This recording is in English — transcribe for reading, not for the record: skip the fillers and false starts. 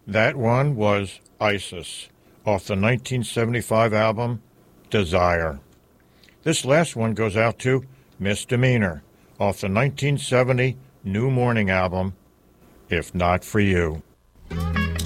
That one was Isis, off the 1975 album Desire. This last one goes out to Misdemeanor, off the 1970 New Morning album If Not For You.